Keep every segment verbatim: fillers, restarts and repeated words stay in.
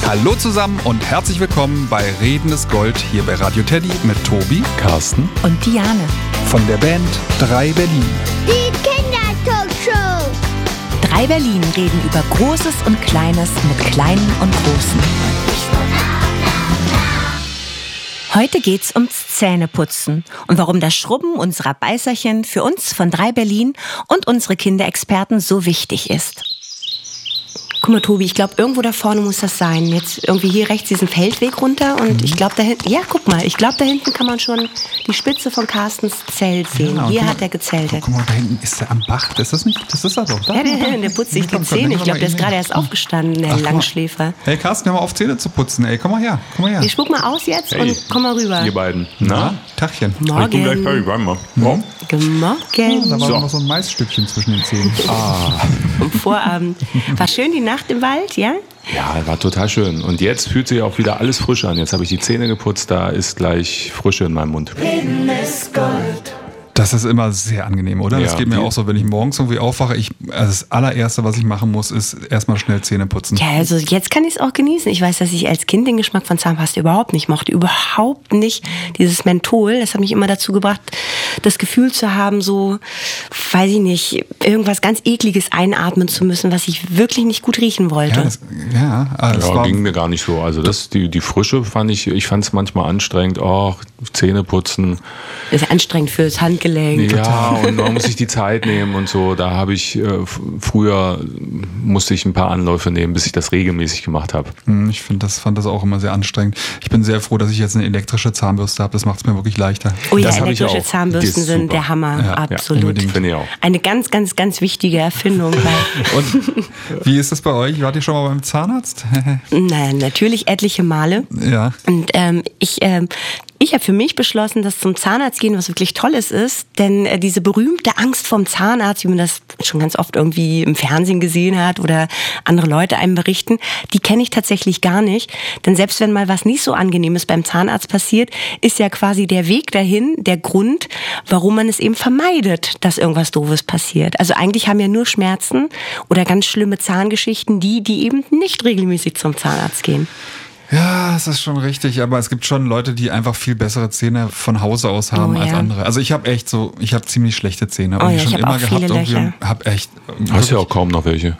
Hallo zusammen und herzlich willkommen bei Reden ist Gold hier bei Radio Teddy mit Tobi, Carsten und Diane von der Band drei Berlin. Die Kindertalkshow. drei Berlin reden über Großes und Kleines mit Kleinen und Großen. Heute geht's ums Zähneputzen und warum das Schrubben unserer Beißerchen für uns von drei Berlin und unsere Kinderexperten so wichtig ist. Guck mal, Tobi, ich glaube, irgendwo da vorne muss das sein. Jetzt irgendwie hier rechts diesen Feldweg runter und mhm. ich glaube da hinten, ja, guck mal, ich glaube da hinten kann man schon die Spitze von Carstens Zelt sehen. Ja, hier hat er gezeltet. Guck mal, da hinten ist er am Bach. Das ist nicht, das ist er doch. Da, ja, der, der putzt sich die Zähne. Ich glaube, der ist gerade erst aufgestanden, der Ach, Langschläfer. Hey, Carsten, hör mal auf, Zähne zu putzen. Ey, komm mal her, komm mal her. Ich spuck mal aus jetzt hey, und komm mal rüber. Ihr beiden. Na, Tachchen. Morgen. Ich bin gleich fertig, warte mal. Morgen. Morgen. Ja, da war so. noch so ein Maisstückchen zwischen den Zähnen. Ah. Am Vorabend. War schön die Nacht im Wald, ja? Ja, war total schön. Und jetzt fühlt sich auch wieder alles frisch an. Jetzt habe ich die Zähne geputzt, da ist gleich Frische in meinem Mund. Reden ist Gold. Das ist immer sehr angenehm, oder? Ja, das geht mir auch so, wenn ich morgens irgendwie aufwache. Ich, also das allererste, was ich machen muss, ist erstmal schnell Zähne putzen. Ja, also jetzt kann ich es auch genießen. Ich weiß, dass ich als Kind den Geschmack von Zahnpasta überhaupt nicht mochte. Überhaupt nicht dieses Menthol. Das hat mich immer dazu gebracht, das Gefühl zu haben, so, weiß ich nicht, irgendwas ganz Ekliges einatmen zu müssen, was ich wirklich nicht gut riechen wollte. Ja, das, ja, das ja war, ging mir gar nicht so. Also das, die, die Frische fand ich, ich fand es manchmal anstrengend. Oh, Zähne putzen. Das ist anstrengend fürs Handgelenk. Ja, und man muss sich die Zeit nehmen und so. Da habe ich äh, früher musste ich ein paar Anläufe nehmen, bis ich das regelmäßig gemacht habe. Ich finde das, fand das auch immer sehr anstrengend. Ich bin sehr froh, dass ich jetzt eine elektrische Zahnbürste habe. Das macht es mir wirklich leichter. Oh ja, das elektrische Zahnbürsten sind super. Der Hammer. Ja, absolut. Ja, ich auch. Eine ganz, ganz, ganz wichtige Erfindung. Und wie ist das bei euch? Wart ihr schon mal beim Zahnarzt? Naja, natürlich etliche Male. Ja. Und ähm, ich ähm, Ich habe für mich beschlossen, dass zum Zahnarzt gehen was wirklich Tolles ist, denn äh, diese berühmte Angst vorm Zahnarzt, wie man das schon ganz oft irgendwie im Fernsehen gesehen hat oder andere Leute einem berichten, die kenne ich tatsächlich gar nicht. Denn selbst wenn mal was nicht so Angenehmes beim Zahnarzt passiert, ist ja quasi der Weg dahin der Grund, warum man es eben vermeidet, dass irgendwas Doofes passiert. Also eigentlich haben ja nur Schmerzen oder ganz schlimme Zahngeschichten die, die eben nicht regelmäßig zum Zahnarzt gehen. Ja, es ist schon richtig, aber es gibt schon Leute, die einfach viel bessere Zähne von Hause aus haben oh, als ja. andere. Also ich habe echt so, ich habe ziemlich schlechte Zähne oh, und ja, schon ich hab immer auch gehabt viele irgendwie Löcher. hab echt. Hast ja auch kaum noch welche.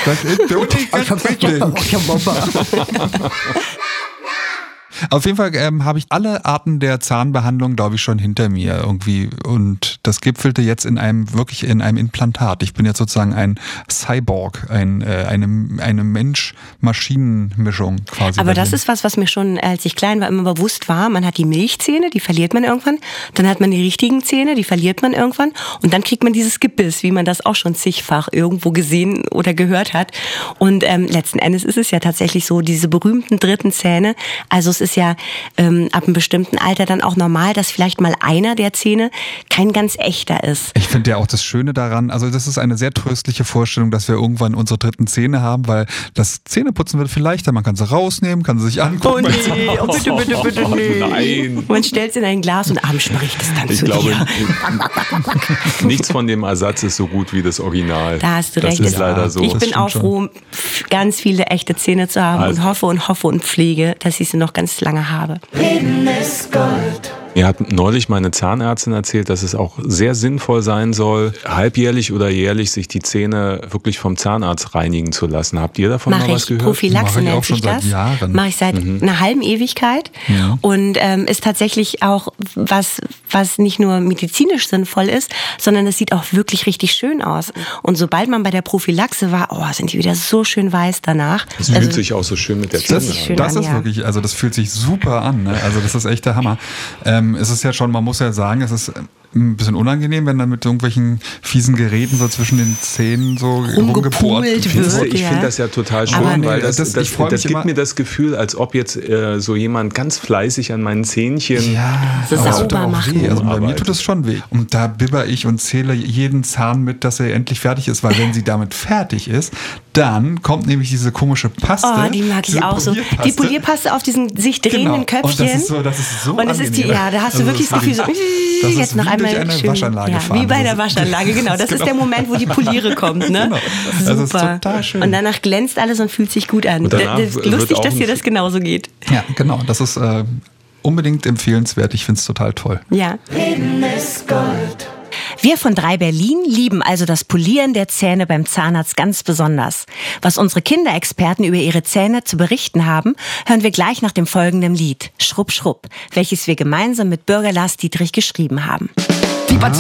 Auf jeden Fall ähm, habe ich alle Arten der Zahnbehandlung, glaube ich, schon hinter mir irgendwie. Und das gipfelte jetzt in einem, wirklich in einem Implantat. Ich bin jetzt sozusagen ein Cyborg, ein, äh, eine, eine Mensch-Maschinen-Mischung quasi. Aber das dahin. ist was, was mir schon, als ich klein war, immer bewusst war. Man hat die Milchzähne, die verliert man irgendwann. Dann hat man die richtigen Zähne, die verliert man irgendwann. Und dann kriegt man dieses Gebiss, wie man das auch schon zigfach irgendwo gesehen oder gehört hat. Und ähm, letzten Endes ist es ja tatsächlich so, diese berühmten dritten Zähne. Also es ist ja ähm, ab einem bestimmten Alter dann auch normal, dass vielleicht mal einer der Zähne kein ganz echter ist. Ich finde ja auch das Schöne daran, also das ist eine sehr tröstliche Vorstellung, dass wir irgendwann unsere dritten Zähne haben, weil das Zähneputzen wird viel leichter. Man kann sie rausnehmen, kann sie sich angucken. Oh nee, oh bitte, bitte, bitte, nee. Oh, nein. Man stellt es in ein Glas und abends spricht es dann ich zu glaube, dir. Nichts von dem Ersatz ist so gut wie das Original. Da hast du das recht. ist leider so. Ich bin auch froh, ganz viele echte Zähne zu haben also. und hoffe und hoffe und pflege, dass ich sie noch ganz lange habe. Reden ist Gold. Mir hat neulich meine Zahnärztin erzählt, dass es auch sehr sinnvoll sein soll, halbjährlich oder jährlich sich die Zähne wirklich vom Zahnarzt reinigen zu lassen. Habt ihr davon Mach mal was ich. gehört? Prophylaxe Mach ich nennt auch schon sich seit das. Jahren. Mache ich seit mhm. einer halben Ewigkeit. Ja. Und ähm, ist tatsächlich auch was, was nicht nur medizinisch sinnvoll ist, sondern es sieht auch wirklich richtig schön aus. Und sobald man bei der Prophylaxe war, oh, sind die wieder so schön weiß danach. Das also, fühlt sich auch so schön mit der Zunge Das, an. schön das an, ist ja. wirklich, also das fühlt sich super an. Ne? Also das ist echt der Hammer. Ähm, es ist ja schon, man muss ja sagen, es ist ein bisschen unangenehm, wenn dann mit irgendwelchen fiesen Geräten so zwischen den Zähnen so rumgebohrt wird. Ich Ja. finde das ja total schön, Aber weil das, das- das, ich freu das, mich gibt immer- mir das Gefühl, als ob jetzt äh, so jemand ganz fleißig an meinen Zähnchen Ja, So aber es sauber tut auch macht, weh. weh. Also bei mir arbeitet. tut es schon weh. Und da bibber ich und zähle jeden Zahn mit, dass er endlich fertig ist, weil wenn sie damit fertig ist, dann kommt nämlich diese komische Paste. Oh, die mag ich auch so. Die Polierpaste auf diesen sich drehenden genau. Köpfchen. Und das ist so, das ist so Und das ist die, ja, da hast du also wirklich das Gefühl so, das ist jetzt noch wie einmal durch eine schön. Waschanlage Ja, fahren. wie bei der Das ist- Waschanlage, genau. Das ist der Moment, wo die Poliere kommt, ne? Genau. Das ist Super. total schön. Und danach glänzt alles und fühlt sich gut an. Und danach Das ist wird lustig, auch dass ein- dir das genauso geht. Ja, genau. Das ist äh, unbedingt empfehlenswert. Ich finde es total toll. Ja. Leben ist Gold. Wir von drei Berlin lieben also das Polieren der Zähne beim Zahnarzt ganz besonders. Was unsere Kinderexperten über ihre Zähne zu berichten haben, hören wir gleich nach dem folgenden Lied, Schrupp, Schrupp, welches wir gemeinsam mit Bürger Lars Dietrich geschrieben haben. Die Patienten